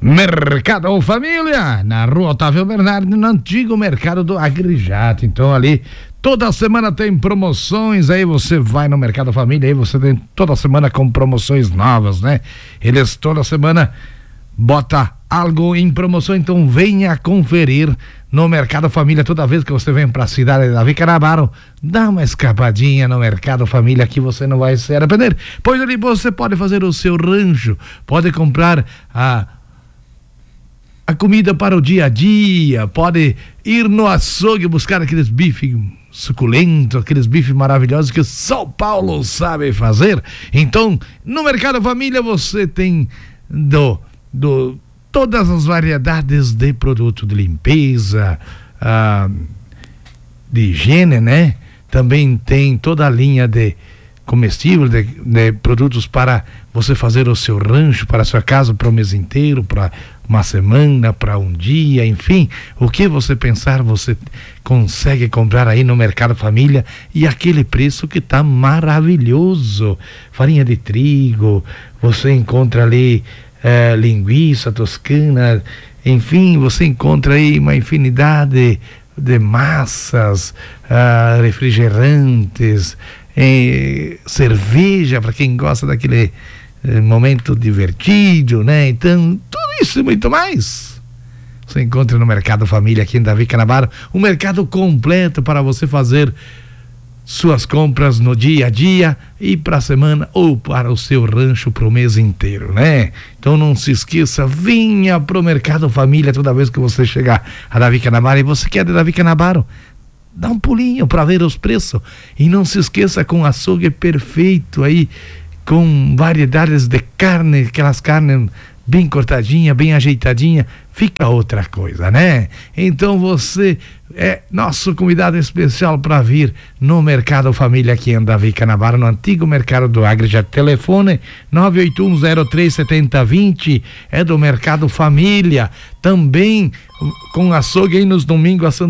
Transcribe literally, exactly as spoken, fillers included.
Mercado Família, na rua Otávio Bernardo, no antigo mercado do Agrijato. Então ali, toda semana tem promoções, aí você vai no Mercado Família, aí você tem toda semana com promoções novas, né? Eles toda semana bota algo em promoção, então venha conferir no Mercado Família. Toda vez que você vem para a cidade de Davi Canabaro, dá uma escapadinha no Mercado Família que você não vai se arrepender, pois ali você pode fazer o seu rancho, pode comprar a a comida para o dia a dia, pode ir no açougue buscar aqueles bifes suculentos, aqueles bifes maravilhosos que São Paulo sabe fazer. Então, no Mercado Família você tem do, do, todas as variedades de produto de limpeza, ah, de higiene, né? Também tem toda a linha de comestível, de, de produtos para você fazer o seu rancho, para a sua casa, para o mês inteiro, para uma semana, para um dia, enfim, o que você pensar, você consegue comprar aí no Mercado Família, e aquele preço que tá maravilhoso. Farinha de trigo, você encontra ali é, linguiça toscana, enfim, você encontra aí uma infinidade de massas, uh, refrigerantes, eh, cerveja para quem gosta daquele eh, momento divertido, né? Então, tudo isso e muito mais você encontra no Mercado Família aqui em Davi Canabaro, um mercado completo para você fazer suas compras no dia a dia e para a semana ou para o seu rancho para o mês inteiro, né? Então não se esqueça, venha pro Mercado Família toda vez que você chegar a Davi Canabaro e você quer de Davi Canabaro, dá um pulinho para ver os preços e não se esqueça, com açougue perfeito aí, com variedades de carne, aquelas carnes bem cortadinha, bem ajeitadinha, fica outra coisa, né? Então você é nosso convidado especial para vir no Mercado Família aqui em Davi Canabaro, no antigo mercado do Agrijato. Telefone nove oito um zero três sete zero dois zero, é do Mercado Família, também com açougue aí nos domingos,